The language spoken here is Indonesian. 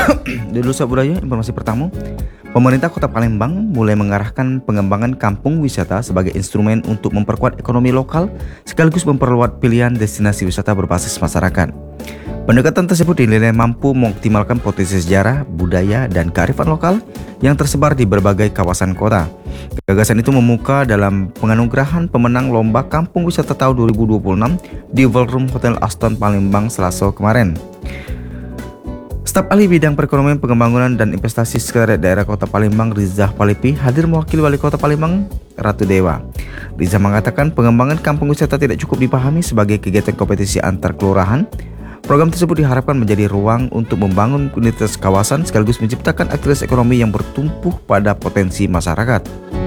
Di Dulusa Budaya, informasi pertama, pemerintah Kota Palembang mulai mengarahkan pengembangan kampung wisata sebagai instrumen untuk memperkuat ekonomi lokal sekaligus memperluas pilihan destinasi wisata berbasis masyarakat. Pendekatan tersebut dinilai mampu mengoptimalkan potensi sejarah, budaya, dan kearifan lokal yang tersebar di berbagai kawasan kota. Gagasan itu memuka dalam penganugerahan pemenang Lomba Kampung Wisata tahun 2026 di Ballroom Hotel Aston Palembang Selasa kemarin. Staf ahli bidang perekonomian, pengembangan, dan investasi Sekretariat Daerah Kota Palembang Rizah Palipi hadir mewakili Wali Kota Palembang Ratu Dewa. Rizah mengatakan pengembangan kampung wisata tidak cukup dipahami sebagai kegiatan kompetisi antar kelurahan. Program tersebut diharapkan menjadi ruang untuk membangun identitas kawasan sekaligus menciptakan aktivitas ekonomi yang bertumpu pada potensi masyarakat.